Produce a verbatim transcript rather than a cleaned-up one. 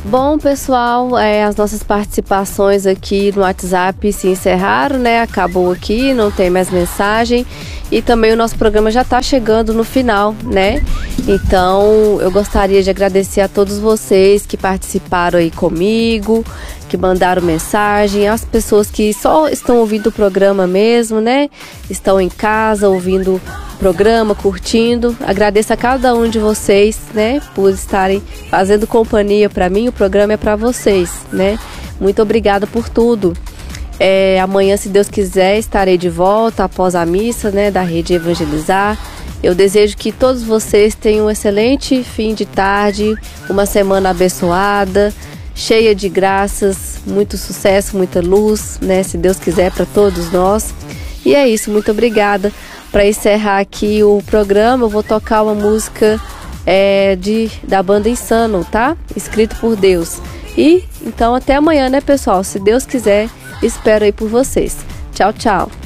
Bom, pessoal, é, as nossas participações aqui no WhatsApp se encerraram, né? Acabou aqui, não tem mais mensagem. E também o nosso programa já está chegando no final, né? Então, eu gostaria de agradecer a todos vocês que participaram aí comigo, que mandaram mensagem, as pessoas que só estão ouvindo o programa mesmo, né? Estão em casa ouvindo o programa, curtindo. Agradeço a cada um de vocês, né? Por estarem fazendo companhia para mim. O programa é para vocês, né? Muito obrigada por tudo. É, amanhã, se Deus quiser, estarei de volta após a missa, né, da Rede Evangelizar. Eu desejo que todos vocês tenham um excelente fim de tarde, uma semana abençoada, cheia de graças, muito sucesso, muita luz, né, se Deus quiser, para todos nós. E é isso, muito obrigada. Para encerrar aqui o programa, eu vou tocar uma música é, de, da banda Insano, tá? Escrito por Deus. E então até amanhã, né, pessoal? Se Deus quiser, espero aí por vocês. Tchau, tchau.